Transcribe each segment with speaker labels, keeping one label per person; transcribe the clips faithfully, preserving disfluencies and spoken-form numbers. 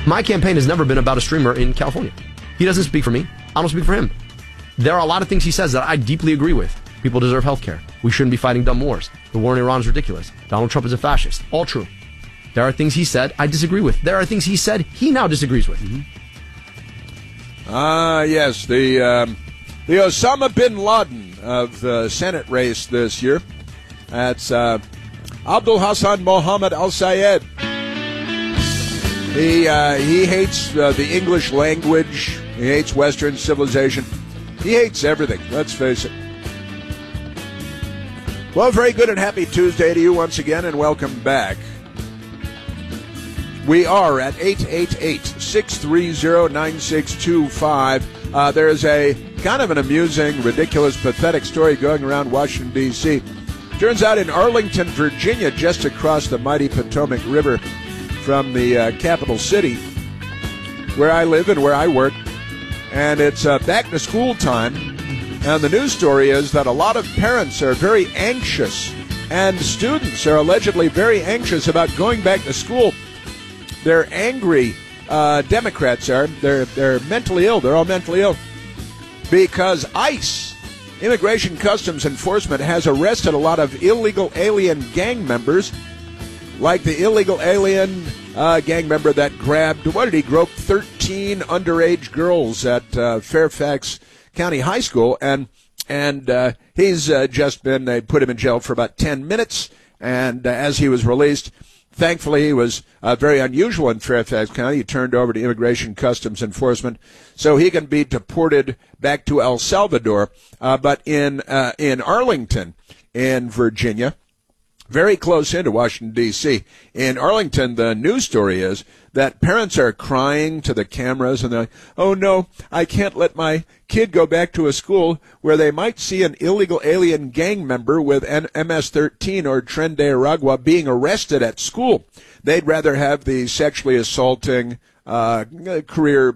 Speaker 1: My campaign has never been about a streamer in California. He doesn't speak for me. I don't speak for him. There are a lot of things he says that I deeply agree with. People deserve health care. We shouldn't be fighting dumb wars. The war in Iran is ridiculous. Donald Trump is a fascist. All true. There are things he said I disagree with. There are things he said he now disagrees with.
Speaker 2: Ah, uh, yes, the um, the Osama bin Laden of the Senate race this year. That's uh, Abdul Hassan Mohammed al-Sayed. He uh, he hates uh, the English language. He hates Western civilization. He hates everything. Let's face it. Well, very good and happy Tuesday to you once again, and welcome back. We are at eight eight eight, six three zero, nine six two five. Uh, there's a kind of an amusing, ridiculous, pathetic story going around Washington, D C Turns out in Arlington, Virginia, just across the mighty Potomac River from the uh, capital city, where I live and where I work, and it's uh, back to school time, and the news story is that a lot of parents are very anxious, and students are allegedly very anxious about going back to school. They're angry. Uh, Democrats are. They're they're mentally ill. They're all mentally ill because ICE, Immigration Customs Enforcement, has arrested a lot of illegal alien gang members, like the illegal alien uh, gang member that grabbed, what did he, grope thirteen underage girls at uh, Fairfax County High School, and and uh, he's uh, just been, they put him in jail for about ten minutes, and uh, as he was released, thankfully, he was uh, very unusual in Fairfax County. He turned over to Immigration Customs Enforcement so he can be deported back to El Salvador. Uh, but in uh, in Arlington, in Virginia, very close into Washington, D C, in Arlington, the news story is that parents are crying to the cameras, and they're like, oh, no, I can't let my kid go back to a school where they might see an illegal alien gang member with an M S thirteen or Tren de Aragua being arrested at school. They'd rather have the sexually assaulting, uh, career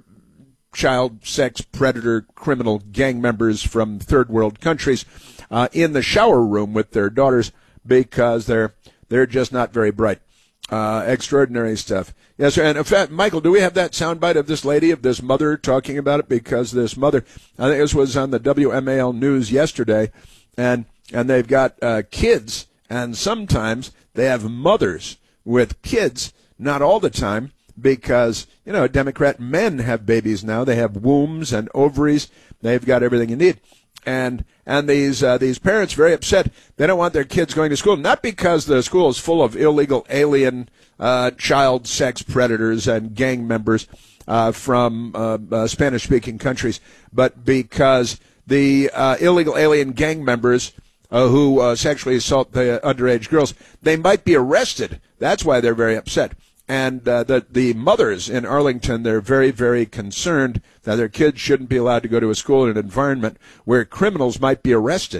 Speaker 2: child sex predator criminal gang members from third world countries uh, in the shower room with their daughters because they're they're just not very bright. Uh, extraordinary stuff. Yes, sir. And in fact, Michael, do we have that soundbite of this lady, of this mother talking about it? Because this mother, I think this was on the W M A L news yesterday, and and they've got uh, kids, and sometimes they have mothers with kids, not all the time, because, you know, Democrat men have babies now. They have wombs and ovaries. They've got everything you need. And and these uh, these parents very upset. They don't want their kids going to school, not because the school is full of illegal alien uh, child sex predators and gang members uh, from uh, uh, Spanish-speaking countries, but because the uh, illegal alien gang members uh, who uh, sexually assault the underage girls, they might be arrested. That's why they're very upset. And uh, the, the mothers in Arlington, they're very, very concerned that their kids shouldn't be allowed to go to a school in an environment where criminals might be arrested.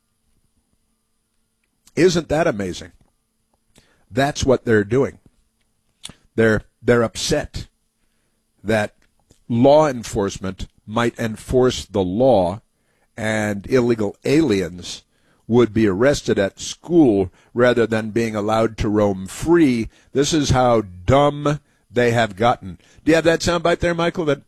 Speaker 2: Isn't that amazing? That's what they're doing. They're, they're upset that law enforcement might enforce the law and illegal aliens would be arrested at school rather than being allowed to roam free. This is how dumb they have gotten. Do you have that soundbite there, Michael? That,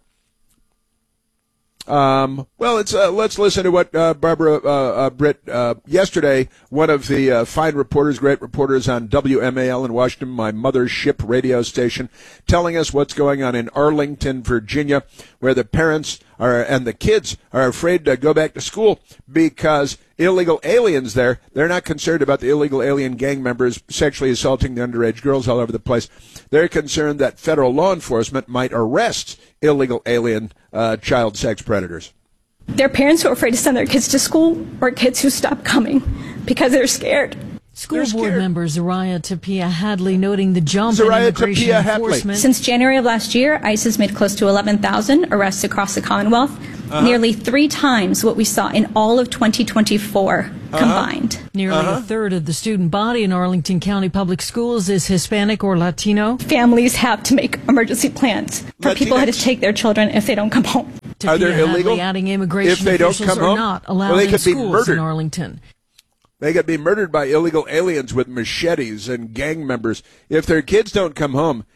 Speaker 2: um, well, it's, uh, let's listen to what uh, Barbara uh, uh, Britt, uh, yesterday, one of the uh, fine reporters, great reporters on W M A L in Washington, my mothership radio station, telling us what's going on in Arlington, Virginia, where the parents are and the kids are afraid to go back to school because illegal aliens there, they're not concerned about the illegal alien gang members sexually assaulting the underage girls all over the place. They're concerned that federal law enforcement might arrest illegal alien uh, child sex predators.
Speaker 3: There are parents who are afraid to send their kids to school, or kids who stop coming because they're scared.
Speaker 4: School board member Zariah Tapia Hadley noting the jump
Speaker 2: Zariah
Speaker 4: in immigration
Speaker 2: Tapia
Speaker 4: enforcement.
Speaker 3: Since January of last year, ICE has made close to eleven thousand arrests across the Commonwealth, uh-huh. nearly three times what we saw in all of twenty twenty-four uh-huh. combined.
Speaker 4: Nearly uh-huh. a third of the student body in Arlington County Public Schools is Hispanic or Latino.
Speaker 3: Families have to make emergency plans for Latinx. People who had to take their children if they don't come home.
Speaker 4: Tapia
Speaker 2: Are they illegal?
Speaker 4: Hadley adding immigration
Speaker 2: if they don't
Speaker 4: officials
Speaker 2: come
Speaker 4: are
Speaker 2: home?
Speaker 4: not allowed
Speaker 2: well, they
Speaker 4: in
Speaker 2: could
Speaker 4: schools
Speaker 2: be murdered.
Speaker 4: in Arlington.
Speaker 2: They could be murdered by illegal aliens with machetes and gang members. If their kids don't come home,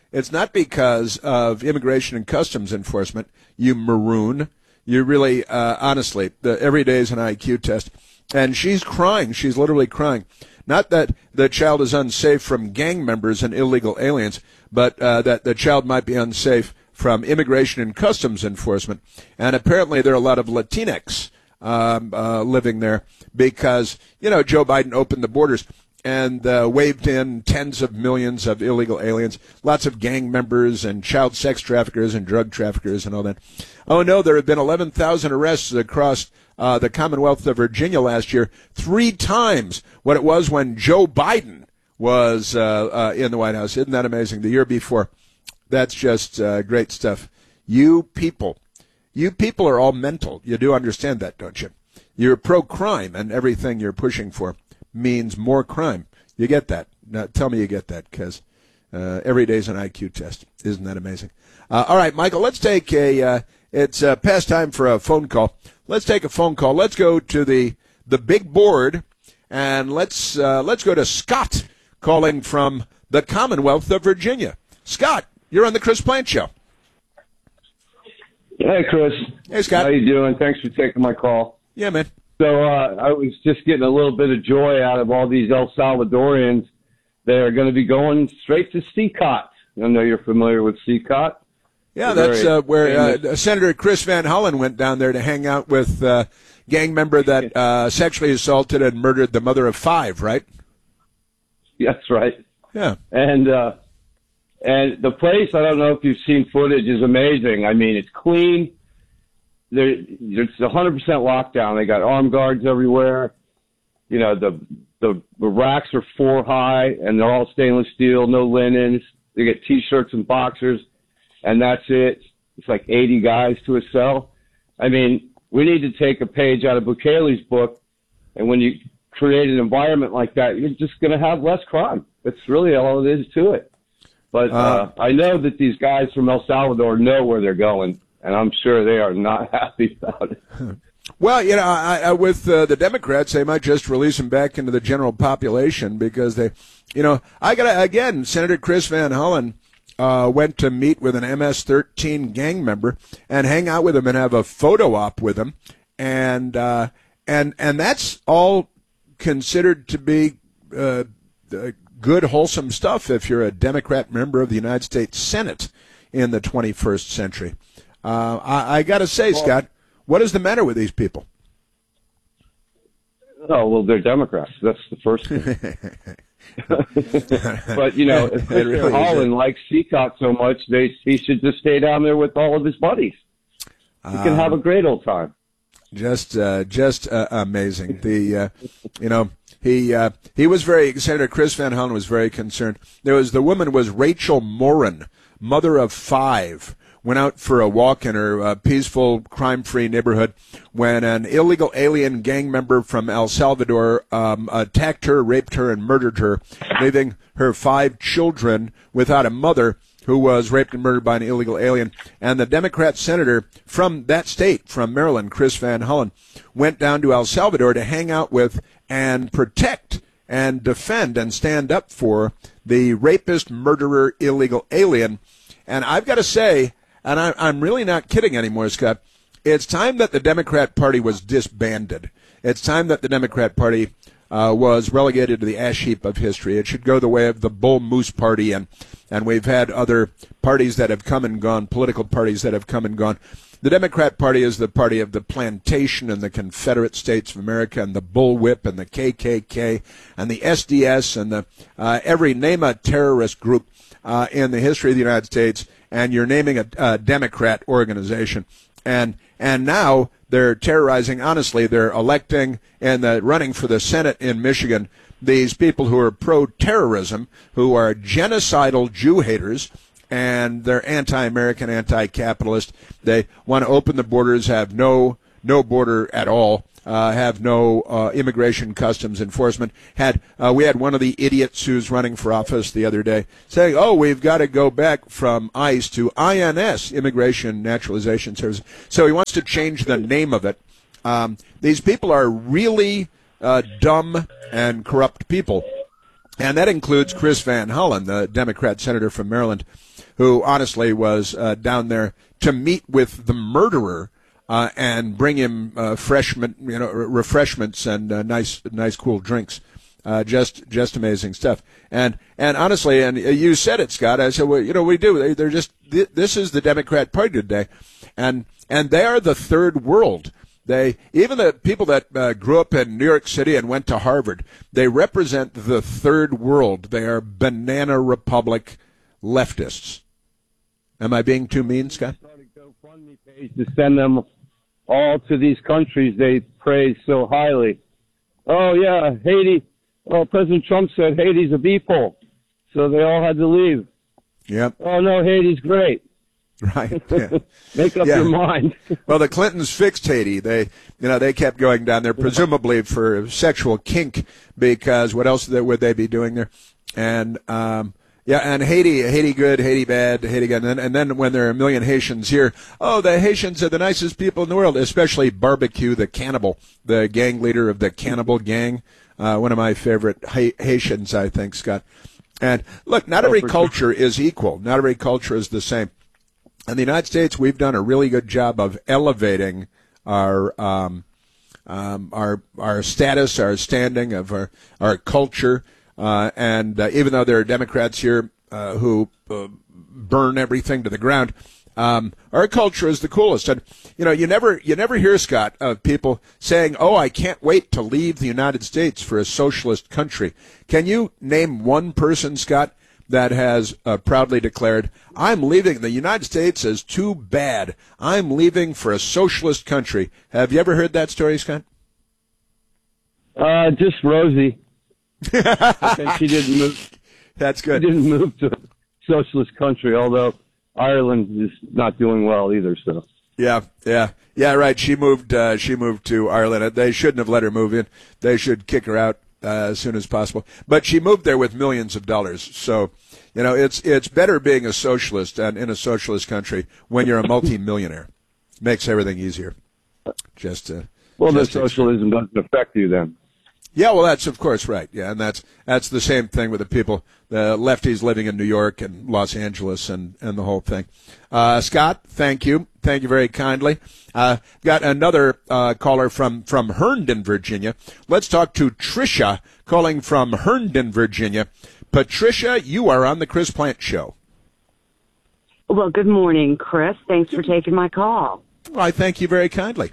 Speaker 2: it's not because of Immigration and Customs Enforcement, you maroon. You really, uh, honestly, the, every day is an I Q test. And she's crying. She's literally crying. Not that the child is unsafe from gang members and illegal aliens, but uh, that the child might be unsafe from Immigration and Customs Enforcement. And apparently there are a lot of Latinx um, uh, living there because, you know, Joe Biden opened the borders and uh, waved in tens of millions of illegal aliens, lots of gang members and child sex traffickers and drug traffickers and all that. Oh, no, there have been eleven thousand arrests across uh, the Commonwealth of Virginia last year, three times what it was when Joe Biden was uh, uh, in the White House. Isn't that amazing? The year before. That's just uh, great stuff. You people, you people are all mental. You do understand that, don't you? You're pro-crime, and everything you're pushing for means more crime. You get that. Now, tell me you get that, because uh, every day's an I Q test. Isn't that amazing? Uh, all right, Michael, let's take a, uh, it's uh, past time for a phone call. Let's take a phone call. Let's go to the the big board, and let's uh, let's go to Scott calling from the Commonwealth of Virginia. Scott, you're on the Chris Plante Show.
Speaker 5: Hey, Chris.
Speaker 2: Hey, Scott.
Speaker 5: How you doing? Thanks for taking my call.
Speaker 2: Yeah, man.
Speaker 5: So uh, I was just getting a little bit of joy out of all these El Salvadorians. They're going to be going straight to C C O T. I know you're familiar with C C O T.
Speaker 2: Yeah,
Speaker 5: They're
Speaker 2: that's uh, where uh, Senator Chris Van Hollen went down there to hang out with a uh, gang member that uh, sexually assaulted and murdered the mother of five, right?
Speaker 5: That's right.
Speaker 2: Yeah.
Speaker 5: And uh, and the place, I don't know if you've seen footage, is amazing. I mean, it's clean. There, it's one hundred percent lockdown. They got armed guards everywhere. You know, the, the the racks are four high, and they're all stainless steel, no linens. They get T-shirts and boxers, and that's it. It's like eighty guys to a cell. I mean, we need to take a page out of Bukele's book, and when you create an environment like that, you're just going to have less crime. That's really all it is to it. But uh, uh, I know that these guys from El Salvador know where they're going, and I'm sure they are not happy about it.
Speaker 2: Well, you know, I, I, with uh, the Democrats, they might just release them back into the general population because they, you know, I got to, again, Senator Chris Van Hollen uh, went to meet with an M S thirteen gang member and hang out with him and have a photo op with him. And, uh, and, and that's all considered to be uh, uh, good, wholesome stuff if you're a Democrat member of the United States Senate in the twenty-first century. Uh, I, I got to say, well, Scott, what is the matter with these people?
Speaker 5: Oh, well, they're Democrats. That's the first thing. But, you know, if Mister Really Holland likes C C O T so much, they, he should just stay down there with all of his buddies. He can um, have a great old time.
Speaker 2: Just, uh, just uh, amazing. The, uh, you know, he uh, he was very. Senator Chris Van Hollen was very concerned. There was the woman was Rachel Morin, mother of five, went out for a walk in her uh, peaceful, crime-free neighborhood when an illegal alien gang member from El Salvador um, attacked her, raped her, and murdered her, leaving her five children without a mother who was raped and murdered by an illegal alien. And the Democrat senator from that state, from Maryland, Chris Van Hollen, went down to El Salvador to hang out with and protect and defend and stand up for the rapist, murderer, illegal alien. And I've got to say, and I, I'm really not kidding anymore, Scott, it's time that the Democrat Party was disbanded. It's time that the Democrat Party uh, was relegated to the ash heap of history. It should go the way of the Bull Moose Party, and, and we've had other parties that have come and gone, political parties that have come and gone. The Democrat Party is the party of the plantation and the Confederate States of America and the bullwhip and the K K K and the S D S and the uh, every name a terrorist group uh, in the history of the United States, and you're naming a, a Democrat organization. And and now they're terrorizing, honestly, they're electing and the, running for the Senate in Michigan these people who are pro-terrorism, who are genocidal Jew haters, and they're anti-American, anti-capitalist. They want to open the borders, have no no border at all, uh, have no uh, immigration customs enforcement. Had uh, we had one of the idiots who's running for office the other day saying, "Oh, we've got to go back from ICE to I N S, Immigration Naturalization Service." So he wants to change the name of it. Um, these people are really uh, dumb and corrupt people. And that includes Chris Van Hollen, the Democrat senator from Maryland, who honestly was uh, down there to meet with the murderer uh, and bring him uh, freshman, you know, refreshments and uh, nice, nice, cool drinks. Uh, just, just amazing stuff. And and honestly, and you said it, Scott. I said, well, you know, we do. They, they're just. This is the Democrat Party today, and and they are the third world. They, even the people that uh, grew up in New York City and went to Harvard, they represent the third world. They are banana republic leftists. Am I being too mean, Scott?
Speaker 5: Started a GoFundMe page to send them all to these countries they praise so highly. Oh, yeah, Haiti. Oh, President Trump said Haiti's a B-pole, so they all had to leave.
Speaker 2: Yep.
Speaker 5: Oh, no, Haiti's great.
Speaker 2: Right. Yeah.
Speaker 5: Make up
Speaker 2: yeah.
Speaker 5: your mind.
Speaker 2: Well, the Clintons fixed Haiti. They, you know, they kept going down there, presumably for sexual kink, because what else would they be doing there? And um, yeah, and Haiti, Haiti good, Haiti bad, Haiti good. And then, and then when there are a million Haitians here, oh, the Haitians are the nicest people in the world, especially Barbecue, the cannibal, the gang leader of the cannibal gang. Uh, one of my favorite ha- Haitians, I think, Scott. And look, not every culture is equal. Not every culture is the same. In the United States, we've done a really good job of elevating our um, um, our our status, our standing, of our our culture. Uh, and uh, even though there are Democrats here uh, who uh, burn everything to the ground, um, our culture is the coolest. And you know, you never you never hear, Scott, of people saying, "Oh, I can't wait to leave the United States for a socialist country." Can you name one person, Scott, that has uh, proudly declared, I'm leaving the United States is too bad. I'm leaving for a socialist country. Have you ever heard that story, Scott?
Speaker 5: Uh, just Rosie. And she didn't move.
Speaker 2: That's good.
Speaker 5: She didn't move to a socialist country, although Ireland is not doing well either, so.
Speaker 2: Yeah, yeah. Yeah, right. She moved, uh, she moved to Ireland. They shouldn't have let her move in. They should kick her out. Uh, as soon as possible. But she moved there with millions of dollars. So, you know, it's it's better being a socialist and in a socialist country when you're a multi-millionaire. Makes everything easier. Just uh,
Speaker 5: Well,
Speaker 2: just
Speaker 5: the socialism doesn't affect you then.
Speaker 2: Yeah, well, that's of course right. Yeah, and that's that's the same thing with the people, the lefties living in New York and Los Angeles and, and the whole thing. Uh, Scott, thank you. Thank you very kindly. Uh, got another uh, caller from, from Herndon, Virginia. Let's talk to Tricia, calling from Herndon, Virginia. Patricia, you are on the Chris Plante Show.
Speaker 6: Well, good morning, Chris. Thanks for taking my call.
Speaker 2: Well, I thank you very kindly.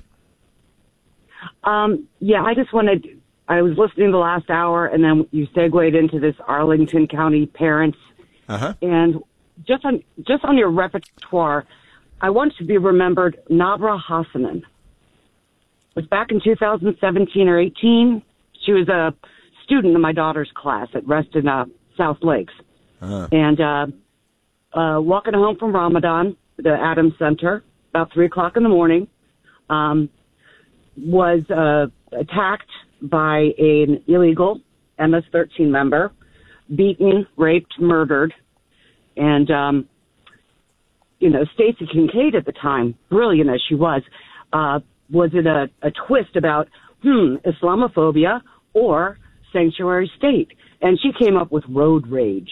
Speaker 6: Um, yeah, I just wanted, I was listening the last hour, and then you segued into this Arlington County parents.
Speaker 2: Uh-huh.
Speaker 6: And just on, just on your repertoire, I want to be remembered Nabra Hassanen. It was back in two thousand seventeen or eighteen. She was a student in my daughter's class at Reston, uh, South Lakes.
Speaker 2: Uh-huh.
Speaker 6: And uh, uh, walking home from Ramadan, the Adams Center, about three o'clock in the morning, um, was uh, attacked by an illegal M S thirteen member, beaten, raped, murdered, and um, you know, Stacey Kincaid at the time, brilliant as she was, uh, was it a, a twist about, hmm, Islamophobia or sanctuary state? And she came up with road rage.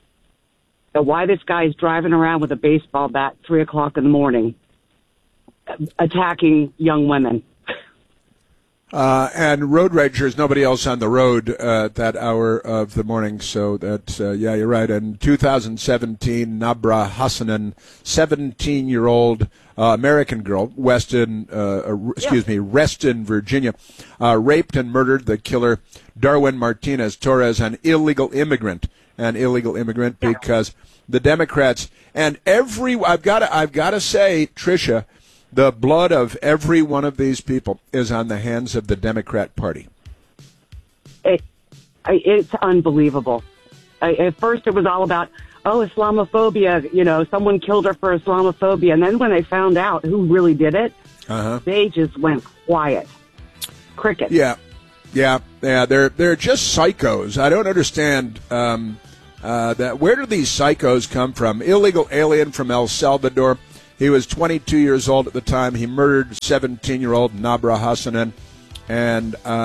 Speaker 6: So why this guy's driving around with a baseball bat three o'clock in the morning, attacking young women.
Speaker 2: Uh, and road ragers, nobody else on the road uh, at that hour of the morning. So that's, uh, yeah, you're right. In two thousand seventeen, Nabra Hassanen, seventeen-year-old uh, American girl, Weston, uh, excuse yeah. me, Reston, Virginia, uh, raped and murdered the killer, Darwin Martinez Torres, an illegal immigrant, an illegal immigrant yeah. because the Democrats and every, I've got to, I've got to say, Tricia, the blood of every one of these people is on the hands of the Democrat Party.
Speaker 6: It, it's unbelievable. I, at first it was all about, oh, Islamophobia, you know, someone killed her for Islamophobia. And then when they found out who really did it, uh-huh. they just went quiet. Cricket.
Speaker 2: Yeah, yeah, yeah. They're, they're just psychos. I don't understand um, uh, that. Where do these psychos come from? Illegal alien from El Salvador. He was twenty-two years old at the time. He murdered seventeen-year-old Nabra Hassanen, and uh,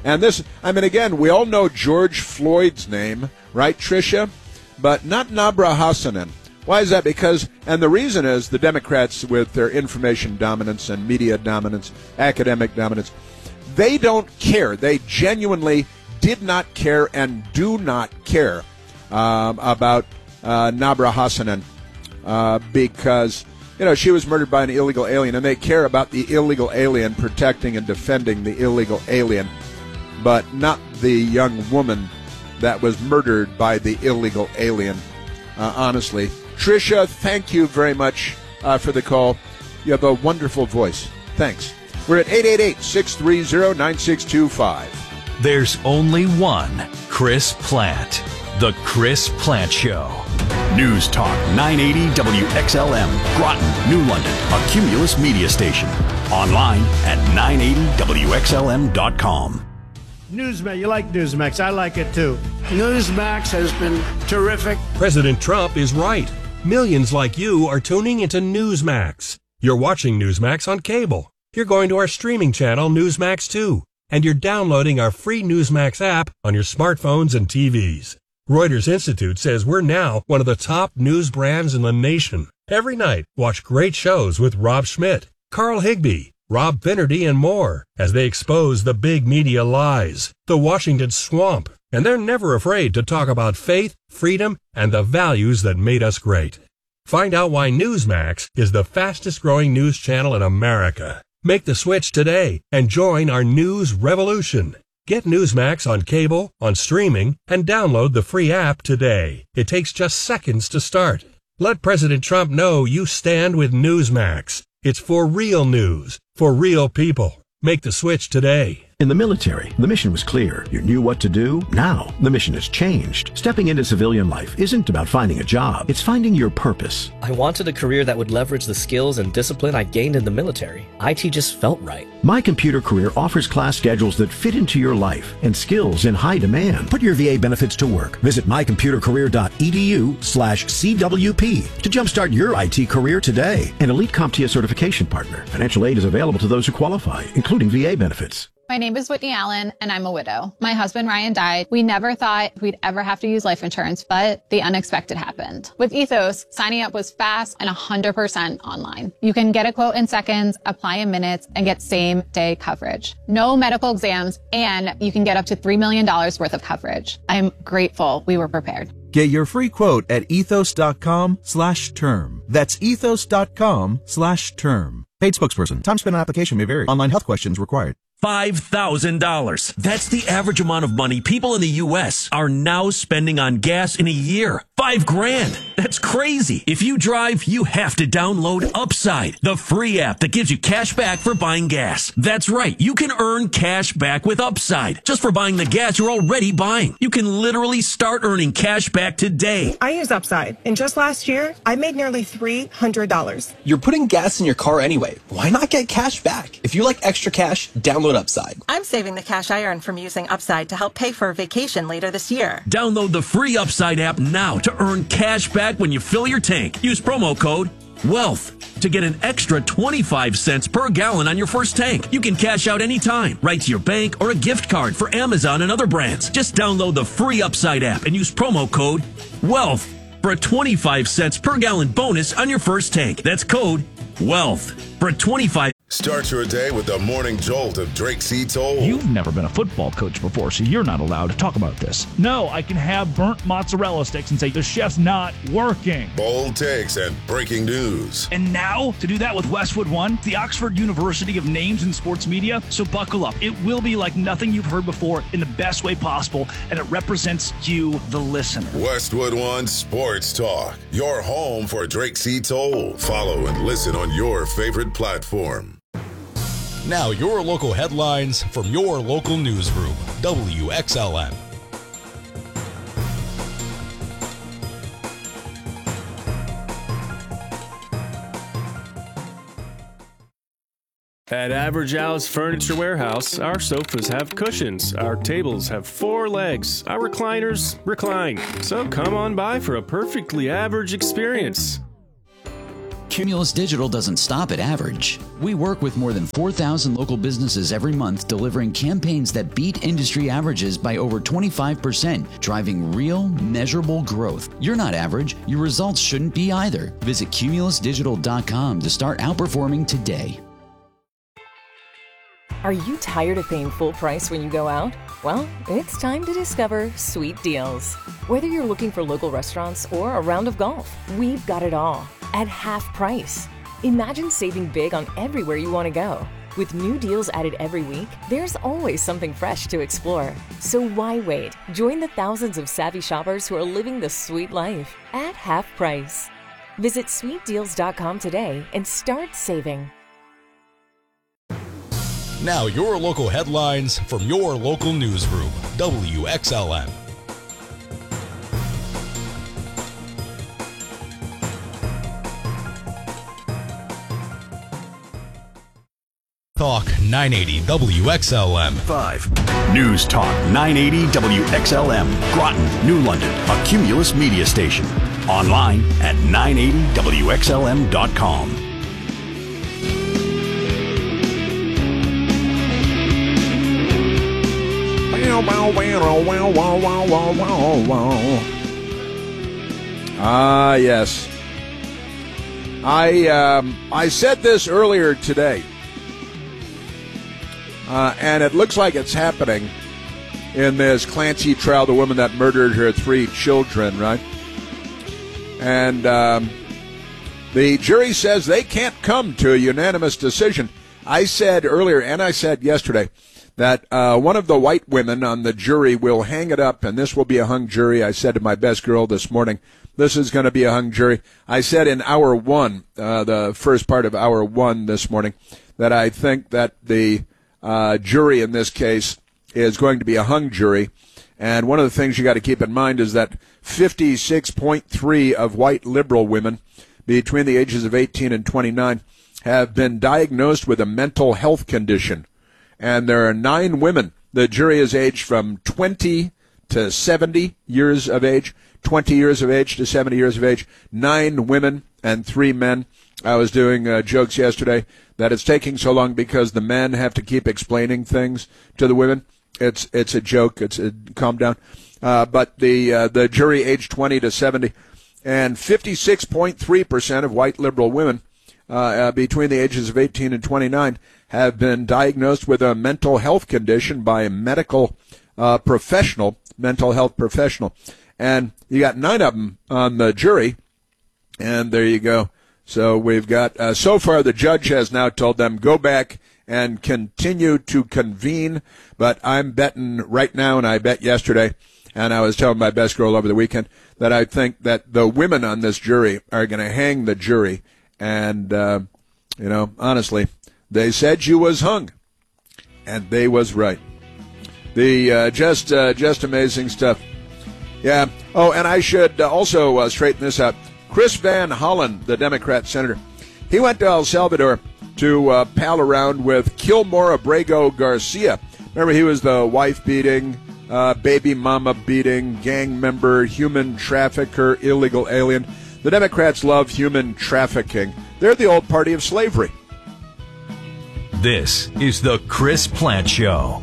Speaker 2: And this, I mean, again, we all know George Floyd's name, right, Tricia? But not Nabra Hassanen. Why is that? Because, and the reason is the Democrats, with their information dominance and media dominance, academic dominance, they don't care. They genuinely did not care and do not care um, about uh, Nabra Hassanen uh, because, you know, she was murdered by an illegal alien, and they care about the illegal alien, protecting and defending the illegal alien, but not the young woman that was murdered by the illegal alien, uh, honestly. Tricia, thank you very much uh, for the call. You have a wonderful voice. Thanks. We're at eight eight eight, six three zero, nine six two five.
Speaker 7: There's only one Chris Plant. The Chris Plant Show. News Talk nine eighty W X L M, Groton, New London, a Cumulus media station. Online at nine eighty W X L M dot com.
Speaker 8: Newsmax, you like Newsmax. I like it too. Newsmax has been terrific.
Speaker 9: President Trump is right. Millions like you are tuning into Newsmax. You're watching Newsmax on cable. You're going to our streaming channel, Newsmax two. And you're downloading our free Newsmax app on your smartphones and T Vs. Reuters Institute says we're now one of the top news brands in the nation. Every night, watch great shows with Rob Schmidt, Carl Higbee, Rob Finnerty, and more as they expose the big media lies, the Washington swamp, and they're never afraid to talk about faith, freedom, and the values that made us great. Find out why Newsmax is the fastest growing news channel in America. Make the switch today and join our news revolution. Get Newsmax on cable, on streaming, and download the free app today. It takes just seconds to start. Let President Trump know you stand with Newsmax. It's for real news, for real people. Make the switch today.
Speaker 10: In the military, the mission was clear. You knew what to do. Now, the mission has changed. Stepping into civilian life isn't about finding a job. It's finding your purpose.
Speaker 11: I wanted a career that would leverage the skills and discipline I gained in the military. I T just felt right.
Speaker 10: My Computer Career offers class schedules that fit into your life and skills in high demand. Put your V A benefits to work. Visit my computer career dot e d u slash C W P to jumpstart your I T career today. An Elite CompTIA certification partner. Financial aid is available to those who qualify, including V A benefits.
Speaker 12: My name is Whitney Allen, and I'm a widow. My husband, Ryan, died. We never thought we'd ever have to use life insurance, but the unexpected happened. With Ethos, signing up was fast and one hundred percent online. You can get a quote in seconds, apply in minutes, and get same-day coverage. No medical exams, and you can get up to three million dollars worth of coverage. I'm grateful we were prepared.
Speaker 13: Get your free quote at ethos.com slash term. That's ethos.com slash term. Paid spokesperson. Time spent on application may vary. Online health questions required.
Speaker 14: five thousand dollars. That's the average amount of money people in the U S are now spending on gas in a year. Five grand. That's crazy. If you drive, you have to download Upside, the free app that gives you cash back for buying gas. That's right. You can earn cash back with Upside just for buying the gas you're already buying. You can literally start earning cash back today.
Speaker 15: I use Upside, and just last year, I made nearly three hundred dollars.
Speaker 16: You're putting gas in your car anyway. Why not get cash back? If you like extra cash, download Upside.
Speaker 15: I'm saving the cash I earn from using Upside to help pay for a vacation later this year.
Speaker 14: Download the free Upside app now to earn cash back when you fill your tank. Use promo code WEALTH to get an extra twenty-five cents per gallon on your first tank. You can cash out anytime, right to your bank or a gift card for Amazon and other brands. Just download the free Upside app and use promo code WEALTH for a twenty-five cents per gallon bonus on your first tank. That's code WEALTH for a twenty-five.
Speaker 17: Start your day with the morning jolt of Drake C. Toll.
Speaker 18: You've never been a football coach before, so you're not allowed to talk about this. No, I can have burnt mozzarella sticks and say the chef's not working.
Speaker 17: Bold takes and breaking news.
Speaker 18: And now, to do that with Westwood One, the Oxford University of Names in Sports Media, so buckle up. It will be like nothing you've heard before in the best way possible, and it represents you, the listener.
Speaker 17: Westwood One Sports Talk, your home for Drake C. Toll. Follow and listen on your favorite platform.
Speaker 19: Now your local headlines from your local newsroom, W X L M.
Speaker 20: At Average Al's Furniture Warehouse, our sofas have cushions, our tables have four legs, our recliners recline. So come on by for a perfectly average experience.
Speaker 21: Cumulus Digital doesn't stop at average. We work with more than four thousand local businesses every month, delivering campaigns that beat industry averages by over twenty-five percent, driving real, measurable growth. You're not average. Your results shouldn't be either. Visit cumulus digital dot com to start outperforming today.
Speaker 22: Are you tired of paying full price when you go out? Well, it's time to discover Sweet Deals. Whether you're looking for local restaurants or a round of golf, we've got it all at half price. Imagine saving big on everywhere you want to go. With new deals added every week, there's always something fresh to explore. So why wait? Join the thousands of savvy shoppers who are living the sweet life at half price. Visit sweet deals dot com today and start saving.
Speaker 19: Now your local headlines from your local newsroom, W X L M. Talk nine eighty W X L M.
Speaker 7: five. News Talk nine eighty W X L M. Groton, New London, a Cumulus media station. Online at nine eighty W X L M dot com.
Speaker 2: Ah, yes. I um, I said this earlier today, uh, and it looks like it's happening in this Clancy trial, the woman that murdered her three children, right? And um, the jury says they can't come to a unanimous decision. I said earlier, and I said yesterday, that uh, one of the white women on the jury will hang it up, and this will be a hung jury. I said to my best girl this morning, this is going to be a hung jury. I said in hour one, uh, the first part of hour one this morning, that I think that the uh, jury in this case is going to be a hung jury. And one of the things you got to keep in mind is that fifty-six point three of white liberal women between the ages of eighteen and twenty-nine have been diagnosed with a mental health condition. And there are nine women. The jury is aged from twenty to seventy years of age, twenty years of age to seventy years of age, nine women and three men. I was doing uh, jokes yesterday that it's taking so long because the men have to keep explaining things to the women. It's it's a joke. It's a, calm down. Uh, but the uh, the jury aged twenty to seventy, and fifty-six point three percent of white liberal women uh, uh, between the ages of eighteen and twenty-nine have been diagnosed with a mental health condition by a medical uh, professional, mental health professional. And you got nine of them on the jury, and there you go. So we've got, uh, so far the judge has now told them, go back and continue to convene. But I'm betting right now, and I bet yesterday, and I was telling my best girl over the weekend, that I think that the women on this jury are going to hang the jury. And, uh, you know, honestly, they said you was hung, and they was right. The uh, just uh, just amazing stuff. Yeah. Oh, and I should also uh, straighten this out. Chris Van Hollen, the Democrat senator, he went to El Salvador to uh, pal around with Kilmore Abrego Garcia. Remember, he was the wife-beating, uh, baby mama-beating, gang member, human trafficker, illegal alien. The Democrats love human trafficking. They're the old party of slavery.
Speaker 7: This is the Chris Plant Show.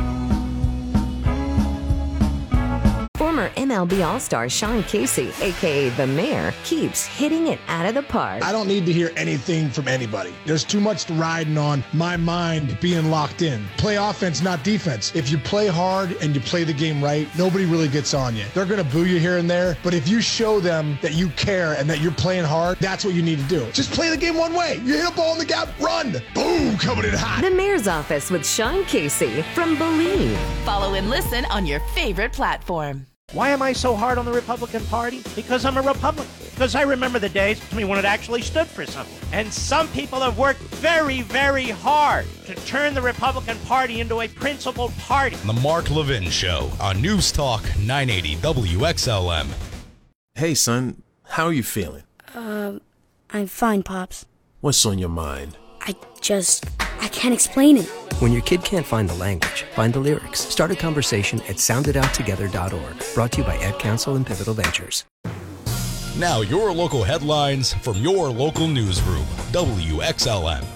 Speaker 23: Former M L B All-Star Sean Casey, a k a. The Mayor, keeps hitting it out of the park.
Speaker 24: I don't need to hear anything from anybody. There's too much riding on my mind being locked in. Play offense, not defense. If you play hard and you play the game right, nobody really gets on you. They're going to boo you here and there, but if you show them that you care and that you're playing hard, that's what you need to do. Just play the game one way. You hit a ball in the gap, run. Boom, coming in hot.
Speaker 23: The Mayor's Office with Sean Casey from Believe.
Speaker 15: Follow and listen on your favorite platform.
Speaker 8: Why am I so hard on the Republican Party? Because I'm a Republican. Because I remember the days to me when it actually stood for something. And some people have worked very, very hard to turn the Republican Party into a principled party.
Speaker 19: The Mark Levin Show on News Talk nine eighty W X L M.
Speaker 25: Hey, son, how are you feeling?
Speaker 26: Uh, I'm fine, Pops.
Speaker 25: What's on your mind?
Speaker 26: I just, I can't explain it.
Speaker 27: When your kid can't find the language, find the lyrics. Start a conversation at sound it out together dot org. Brought to you by Ad Council and Pivotal Ventures.
Speaker 19: Now, your local headlines from your local newsroom, W X L M.